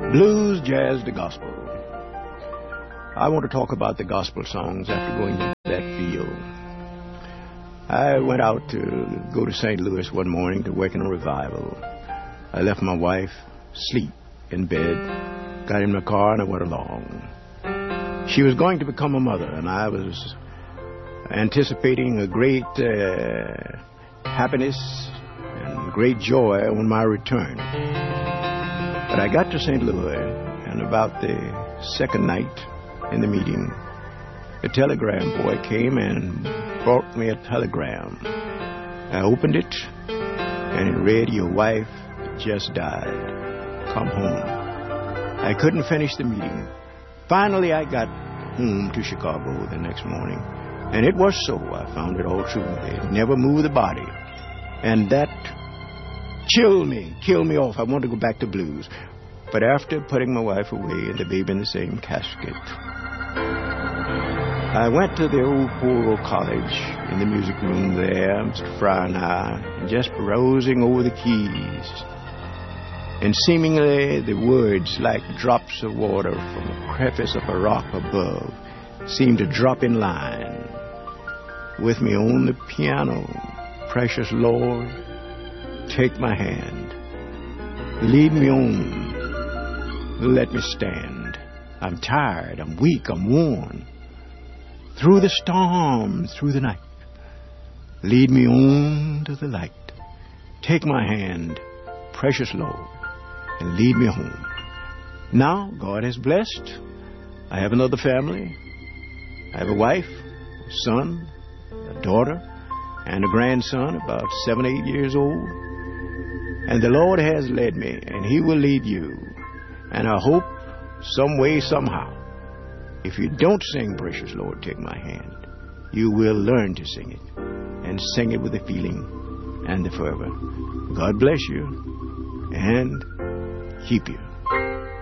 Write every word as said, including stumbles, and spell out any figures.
Blues, jazz, the gospel. I want to talk about the gospel songs after going into that field. I went out to go to Saint Louis one morning to work in a revival. I left my wife asleep in bed, got in my car, and I went along. She was going to become a mother, and I was anticipating a great uh, happiness and great joy on my return. But I got to Saint Louis, and about the second night in the meeting, a telegram boy came and brought me a telegram. I opened it, and it read, "Your wife just died. Come home." I couldn't finish the meeting. Finally, I got home to Chicago the next morning, and it was so. I found it all true. They never moved the body. And that chilled me, killed me off. I wanted to go back to blues. But after putting my wife away and the baby in the same casket, I went to the old Polo College in the music room there, Mister Fry and I, just browsing over the keys. And seemingly the words, like drops of water from a crevice of a rock above, seemed to drop in line. With me on the piano, precious Lord, take my hand. Lead me on. Let me stand. I'm tired, I'm weak, I'm worn. Through the storm, through the night, lead me on to the light. Take my hand, precious Lord, and lead me home. Now, God has blessed. I have another family. I have a wife, a son, a daughter, and a grandson about seven, eight years old. And the Lord has led me, and He will lead you. And I hope some way, somehow, if you don't sing Precious Lord, Take My Hand, you will learn to sing it, and sing it with the feeling and the fervor. God bless you and keep you.